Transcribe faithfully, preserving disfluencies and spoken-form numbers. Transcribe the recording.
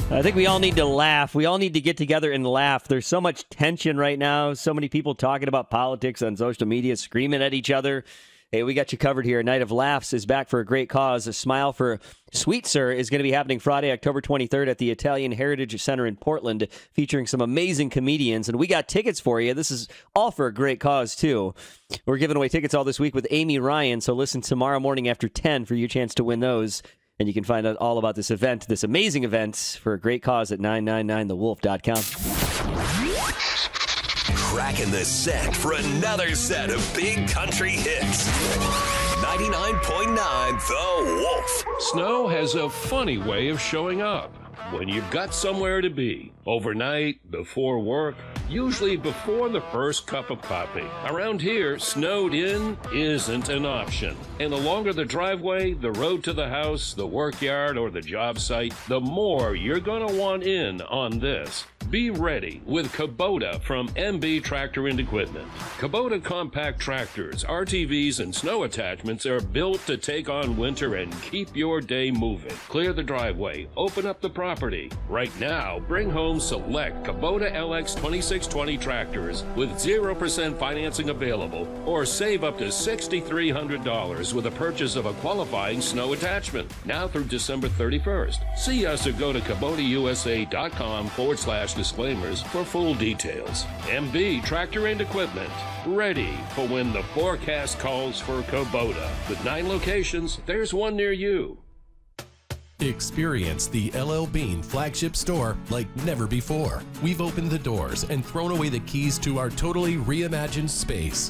I think we all need to laugh. We all need to get together and laugh. There's so much tension right now. So many people talking about politics on social media, screaming at each other. Hey, we got you covered here. Night of Laughs is back for a great cause. A Smile for Sweet Sir is going to be happening Friday, October twenty-third at the Italian Heritage Center in Portland, featuring some amazing comedians. And we got tickets for you. This is all for a great cause, too. We're giving away tickets all this week with Amy Ryan, so listen tomorrow morning after ten for your chance to win those. And you can find out all about this event, this amazing event, for a great cause at nine nine nine the wolf dot com. Cracking the set for another set of big country hits. ninety-nine point nine The Wolf. Snow has a funny way of showing up when you've got somewhere to be. Overnight, before work, usually before the first cup of coffee. Around here, snowed in isn't an option. And the longer the driveway, the road to the house, the work yard, or the job site, the more you're going to want in on this. Be ready with Kubota from M B Tractor and Equipment. Kubota compact tractors, R T Vs, and snow attachments are built to take on winter and keep your day moving. Clear the driveway, open up the property. Right now, bring home select Kubota L X twenty-six twenty tractors with zero percent financing available, or save up to six thousand three hundred dollars with a purchase of a qualifying snow attachment. Now through December thirty-first. See us or go to KubotaUSA.com forward slash disclaimers for full details. M B Tractor and Equipment, ready for when the forecast calls for Kubota. With nine locations, there's one near you. Experience the L L Bean flagship store like never before. We've opened the doors and thrown away the keys to our totally reimagined space.